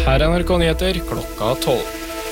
Her NRK Nyheter, klokka 12.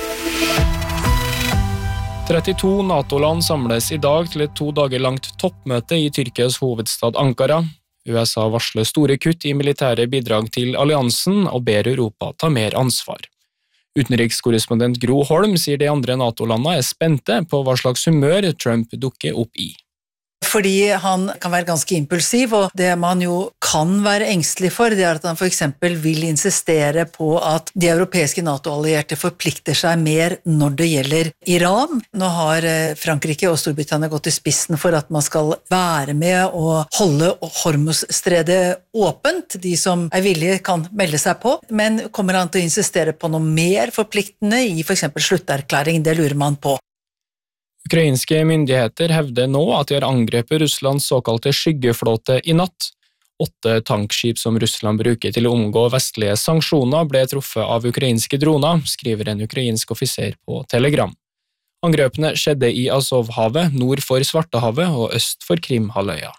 32 NATO-land samles i dag til et 2 dager langt toppmøte i Tyrkias hovedstad Ankara. USA varsler store kutt i militære bidrag til alliansen og ber Europa ta mer ansvar. Utenrikskorrespondent Gro Holm sier de andre NATO-landene spente på hva slags humør Trump dukker opp i. Fordi han kan være ganske impulsiv, og det man jo kan være engstelig for, det at han for eksempel vil insistere på at de europeiske NATO-allierte forplikter seg mer når det gjelder Iran. Nå har Frankrike og Storbritannia gått i spissen for at man skal være med og holde Hormuzstredet åpent. De som villige kan melde seg på, men kommer han til å insistere på noe mer forpliktende i for eksempel slutterklæring? Det lurer man på. Ukrainske myndigheter hevder nå at de har angrepet Russlands såkalte skyggeflåte i natt. 8 tankskip som Russland bruker til å omgå vestlige sanksjoner ble truffet av ukrainske droner, skriver en ukrainsk offiser på Telegram. Angrepene skjedde i Azovhavet, nord for Svartehavet og øst for Krimhalvøya.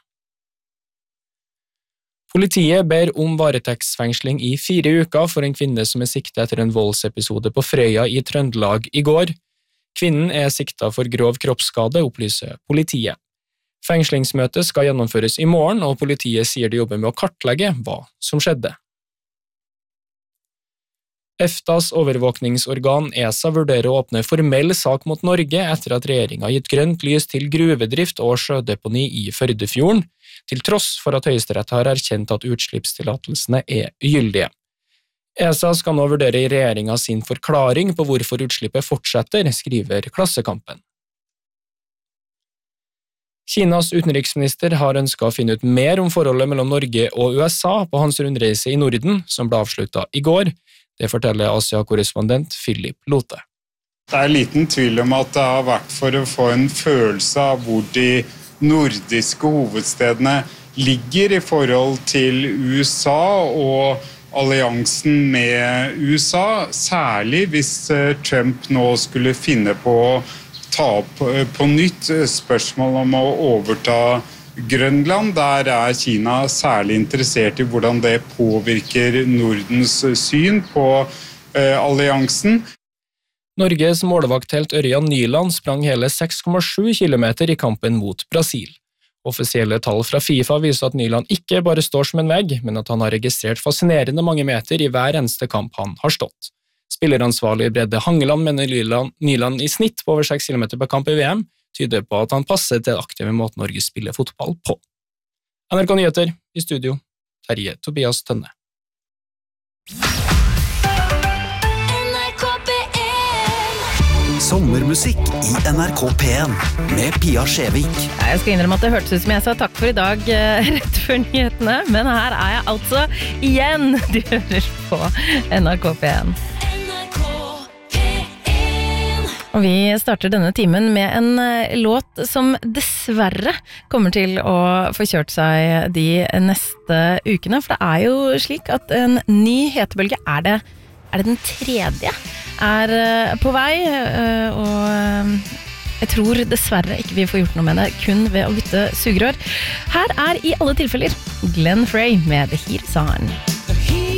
Politiet ber om varetektsfengsling i 4 uker for en kvinne som siktet etter en voldsepisode på Frøya i Trøndelag i går. Kvinnen siktet for grov kroppsskade, opplyser politiet. Fengslingsmøtet skal gjennomføres i morgen, og politiet sier de jobber med å kartlegge hva som skjedde. EFTAs overvåkningsorgan ESA vurderer å åpne formell sak mot Norge etter at regjeringen har gitt grønt lys til gruvedrift og sjødeponi i Førdefjorden, til tross for at Høyesterett har erkjent at utslippstillatelsene ugyldige. ESA skal nå vurdere i regjeringen sin forklaring på hvorfor utslippet fortsetter, skriver Klassekampen. Kinas utenriksminister har ønsket å finne ut mer om forholdet mellom Norge og USA på hans rundreise i Norden, som ble avsluttet i går. Det forteller Asia-korrespondent Philip Lote. Det liten tvil om at det har vært for å få en følelse av hvor de nordiske hovedstedene ligger i forhold til USA og alliansen med USA, særlig hvis Trump nå skulle finne på å ta opp på nytt spørsmål om å overta Grønland. Der Kina særlig interessert i hvordan det påvirker Nordens syn på alliansen. Norges målvakthelt Ørjan Nyland sprang hele 6,7 kilometer i kampen mot Brasil. Offisielle tall fra FIFA viser at Nyland ikke bare står som en vegg, men at han har registrert fascinerende mange meter i hver eneste kamp han har stått. Spilleransvarlig Brede Hangeland mener Nyland i snitt på over 6 km per kamp i VM, tyder på at han passer til aktive måten Norge spiller fotball på. NRK Nyheter, i studio, Terje Tobias Tønne. Sommermusikk i NRK P1 med Pia Skjevik. Jeg skal innrømme at det hørtes ut som jeg sa takk for i dag rett før nyhetene, men her jeg altså igjen. Du hører på NRK P1. Og vi starter denne timen med en låt som dessverre kommer til å få kjørt seg de neste ukene, for det jo slik at en ny hetebølge det den tredje på vei, og jeg tror dessverre ikke vi får gjort noe med det, kun ved å bytte sugerør. Her i alle tilfeller Glenn Frey med The Heat Is On.